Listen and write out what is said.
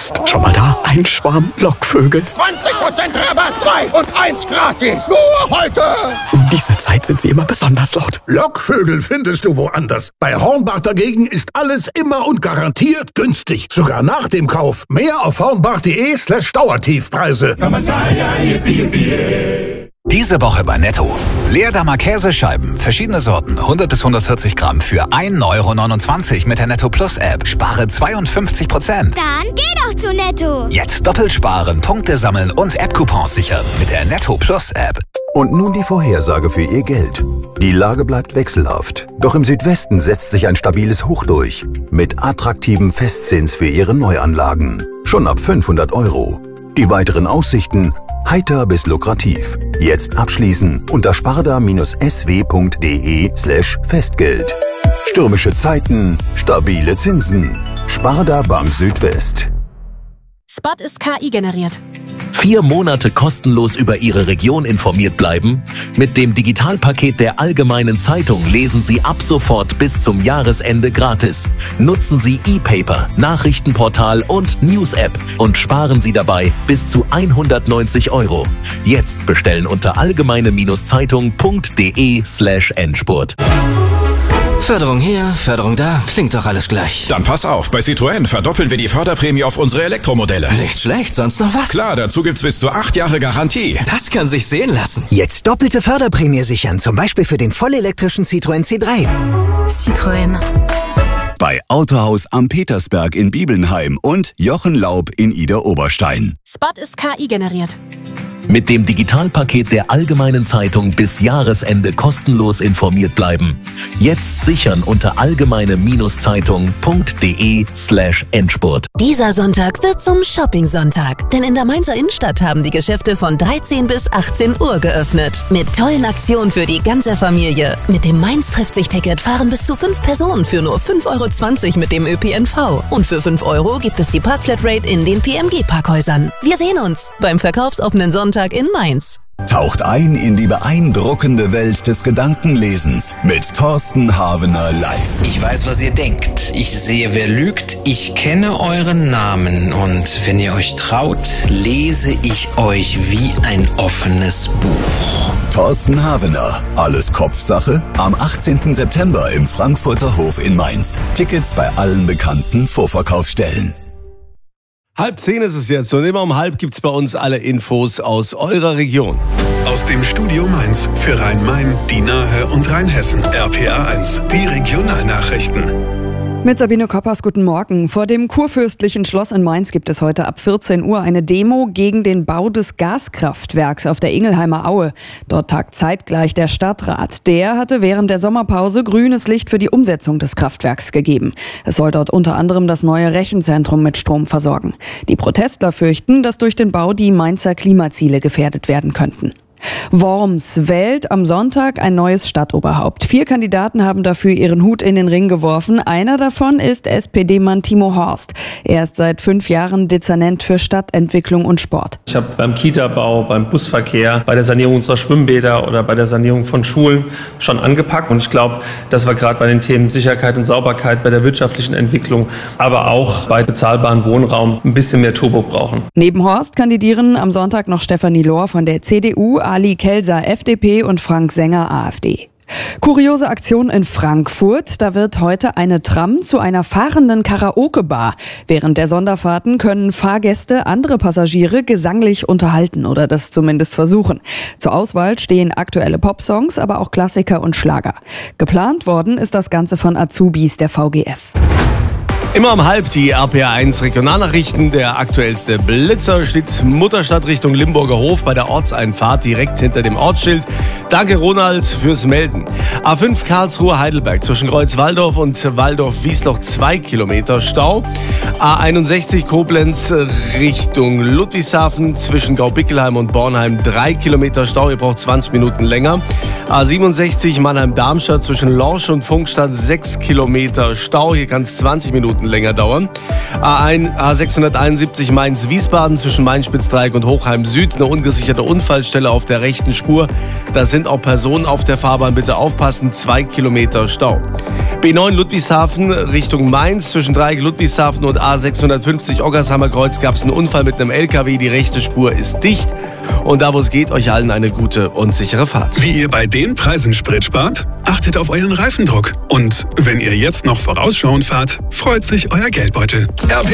Psst. Schon mal da? Ein Schwarm Lockvögel. 20% Rabatt, 2 und 1 gratis. Nur heute. Um diese Zeit sind sie immer besonders laut. Lockvögel findest du woanders. Bei Hornbach dagegen ist alles immer und garantiert günstig. Sogar nach dem Kauf. Mehr auf hornbach.de/Dauertiefpreise. Diese Woche bei Netto. Leerdammer Käsescheiben, verschiedene Sorten, 100 bis 140 Gramm für 1,29 € mit der Netto Plus App. Spare 52%. Dann geh doch zu Netto. Jetzt doppelt sparen, Punkte sammeln und App-Coupons sichern mit der Netto Plus App. Und nun die Vorhersage für Ihr Geld. Die Lage bleibt wechselhaft. Doch im Südwesten setzt sich ein stabiles Hoch durch. Mit attraktivem Festzins für Ihre Neuanlagen. Schon ab 500 €. Die weiteren Aussichten: heiter bis lukrativ. Jetzt abschließen unter sparda-sw.de/Festgeld. Stürmische Zeiten, stabile Zinsen. Sparda Bank Südwest. Spot ist KI generiert. 4 Monate kostenlos über Ihre Region informiert bleiben? Mit dem Digitalpaket der Allgemeinen Zeitung lesen Sie ab sofort bis zum Jahresende gratis. Nutzen Sie E-Paper, Nachrichtenportal und News-App und sparen Sie dabei bis zu 190 €. Jetzt bestellen unter allgemeine-zeitung.de/Endspurt. Förderung hier, Förderung da, klingt doch alles gleich. Dann pass auf, bei Citroën verdoppeln wir die Förderprämie auf unsere Elektromodelle. Nicht schlecht, sonst noch was? Klar, dazu gibt's bis zu 8 Jahre Garantie. Das kann sich sehen lassen. Jetzt doppelte Förderprämie sichern, zum Beispiel für den vollelektrischen Citroën C3. Citroën. Bei Autohaus am Petersberg in Bibelnheim und Jochen Laub in Idar-Oberstein. Spot ist KI generiert. Mit dem Digitalpaket der Allgemeinen Zeitung bis Jahresende kostenlos informiert bleiben. Jetzt sichern unter allgemeine-zeitung.de/Endspurt. Dieser Sonntag wird zum Shopping-Sonntag, denn in der Mainzer Innenstadt haben die Geschäfte von 13 bis 18 Uhr geöffnet. Mit tollen Aktionen für die ganze Familie. Mit dem Mainz-Trifft-sich-Ticket fahren bis zu 5 Personen für nur 5,20 € mit dem ÖPNV. Und für 5 € gibt es die Parkflatrate in den PMG-Parkhäusern. Wir sehen uns beim verkaufsoffenen Sonntag in Mainz. Taucht ein in die beeindruckende Welt des Gedankenlesens mit Thorsten Havener live. Ich weiß, was ihr denkt. Ich sehe, wer lügt. Ich kenne euren Namen. Und wenn ihr euch traut, lese ich euch wie ein offenes Buch. Thorsten Havener. Alles Kopfsache. Am 18. September im Frankfurter Hof in Mainz. Tickets bei allen bekannten Vorverkaufsstellen. 9:30 ist es jetzt und immer um 9:30 gibt's bei uns alle Infos aus eurer Region. Aus dem Studio Mainz für Rhein-Main, die Nahe und Rheinhessen. RPA1, die Regionalnachrichten. Mit Sabine Koppers, guten Morgen. Vor dem Kurfürstlichen Schloss in Mainz gibt es heute ab 14 Uhr eine Demo gegen den Bau des Gaskraftwerks auf der Ingelheimer Aue. Dort tagt zeitgleich der Stadtrat. Der hatte während der Sommerpause grünes Licht für die Umsetzung des Kraftwerks gegeben. Es soll dort unter anderem das neue Rechenzentrum mit Strom versorgen. Die Protestler fürchten, dass durch den Bau die Mainzer Klimaziele gefährdet werden könnten. Worms wählt am Sonntag ein neues Stadtoberhaupt. 4 Kandidaten haben dafür ihren Hut in den Ring geworfen. Einer davon ist SPD-Mann Timo Horst. Er ist seit 5 Jahren Dezernent für Stadtentwicklung und Sport. Ich habe beim Kita-Bau, beim Busverkehr, bei der Sanierung unserer Schwimmbäder oder bei der Sanierung von Schulen schon angepackt. Und ich glaube, dass wir gerade bei den Themen Sicherheit und Sauberkeit, bei der wirtschaftlichen Entwicklung, aber auch bei bezahlbarem Wohnraum ein bisschen mehr Turbo brauchen. Neben Horst kandidieren am Sonntag noch Stefanie Lohr von der CDU, Ali Kelser FDP und Frank Sänger AfD. Kuriose Aktion in Frankfurt. Da wird heute eine Tram zu einer fahrenden Karaoke-Bar. Während der Sonderfahrten können Fahrgäste andere Passagiere gesanglich unterhalten oder das zumindest versuchen. Zur Auswahl stehen aktuelle Popsongs, aber auch Klassiker und Schlager. Geplant worden ist das Ganze von Azubis der VGF. Immer um 9:30 die RPA1 Regionalnachrichten. Der aktuellste Blitzer steht Mutterstadt Richtung Limburger Hof bei der Ortseinfahrt direkt hinter dem Ortsschild. Danke Ronald fürs Melden. A5 Karlsruhe-Heidelberg zwischen Kreuz-Walldorf und Walldorf-Wiesloch 2 Kilometer Stau. A61 Koblenz Richtung Ludwigshafen zwischen Gaubickelheim und Bornheim 3 Kilometer Stau. Ihr braucht 20 Minuten länger. A67 Mannheim-Darmstadt zwischen Lorsch und Funkstadt 6 Kilometer Stau. Hier kann es 20 Minuten Minuten länger dauern. A671 Mainz-Wiesbaden zwischen Main-Spitzdreieck und Hochheim Süd. Eine ungesicherte Unfallstelle auf der rechten Spur. Da sind auch Personen auf der Fahrbahn. Bitte aufpassen, 2 Kilometer Stau. B9 Ludwigshafen Richtung Mainz zwischen Dreieck Ludwigshafen und A650 Oggershammer Kreuz gab es einen Unfall mit einem LKW. Die rechte Spur ist dicht. Und da, wo es geht, euch allen eine gute und sichere Fahrt. Wie ihr bei den Preisen Sprit spart? Achtet auf euren Reifendruck. Und wenn ihr jetzt noch vorausschauend fahrt, freut sich euer Geldbeutel.